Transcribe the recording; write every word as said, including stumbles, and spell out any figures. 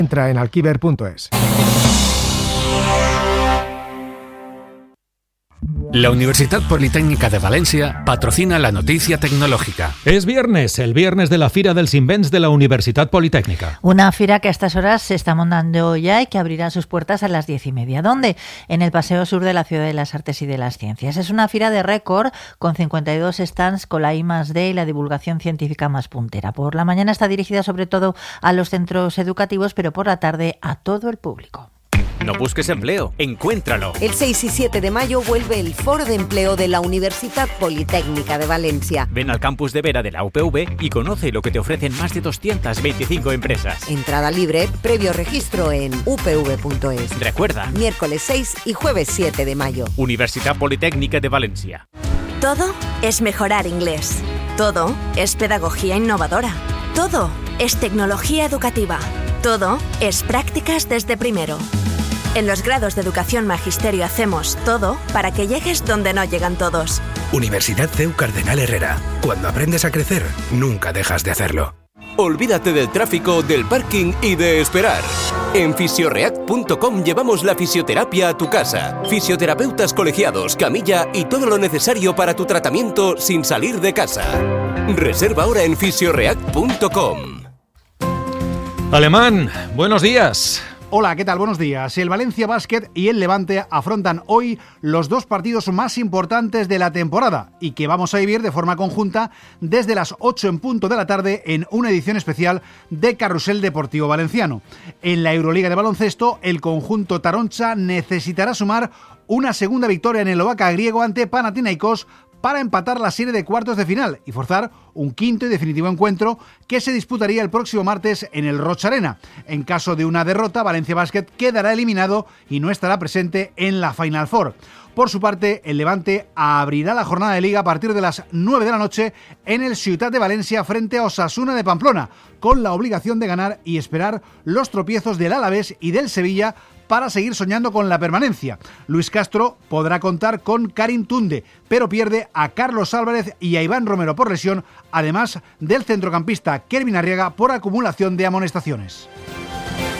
Entra en alquiver punto es. La Universitat Politécnica de Valencia patrocina la noticia tecnológica. Es viernes, el viernes de la Fira dels Invents de la Universitat Politécnica. Una fira que a estas horas se está montando ya y que abrirá sus puertas a las diez y media. ¿Dónde? En el Paseo Sur de la Ciudad de las Artes y de las Ciencias. Es una fira de récord con cincuenta y dos stands con la I más D y la divulgación científica más puntera. Por la mañana está dirigida sobre todo a los centros educativos, pero por la tarde a todo el público. No busques empleo, encuéntralo. El seis y siete de mayo vuelve el Foro de Empleo de la Universitat Politécnica de Valencia. Ven al campus de Vera de la U P V y conoce lo que te ofrecen más de doscientas veinticinco empresas. Entrada libre, previo registro en u p v punto es. Recuerda, miércoles seis y jueves siete de mayo. Universitat Politécnica de Valencia. Todo es mejorar inglés. Todo es pedagogía innovadora. Todo es tecnología educativa. Todo es prácticas desde primero. En los grados de Educación Magisterio hacemos todo para que llegues donde no llegan todos. Universidad C E U Cardenal Herrera. Cuando aprendes a crecer, nunca dejas de hacerlo. Olvídate del tráfico, del parking y de esperar. En fisioreact punto com llevamos la fisioterapia a tu casa. Fisioterapeutas colegiados, camilla y todo lo necesario para tu tratamiento sin salir de casa. Reserva ahora en fisioreact punto com. Alemán, buenos días. Hola, ¿qué tal? Buenos días. El Valencia Basket y el Levante afrontan hoy los dos partidos más importantes de la temporada y que vamos a vivir de forma conjunta desde las ocho en punto de la tarde en una edición especial de Carrusel Deportivo Valenciano. En la Euroliga de baloncesto, el conjunto taroncha necesitará sumar una segunda victoria en el Oaca griego ante Panathinaikos para empatar la serie de cuartos de final y forzar un quinto y definitivo encuentro que se disputaría el próximo martes en el Roch Arena. En caso de una derrota, Valencia Basket quedará eliminado y no estará presente en la Final Four. Por su parte, el Levante abrirá la jornada de Liga a partir de las nueve de la noche en el Ciutat de Valencia frente a Osasuna de Pamplona, con la obligación de ganar y esperar los tropiezos del Alavés y del Sevilla para seguir soñando con la permanencia. Luis Castro podrá contar con Karim Tunde, pero pierde a Carlos Álvarez y a Iván Romero por lesión, además del centrocampista Kervin Arriaga por acumulación de amonestaciones.